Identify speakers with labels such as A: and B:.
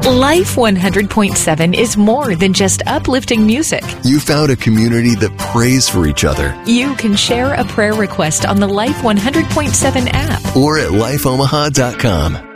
A: Life 100.7 is more than just uplifting music.
B: You found a community that prays for each other.
A: You can share a prayer request on the Life 100.7 app
B: or at lifeomaha.com.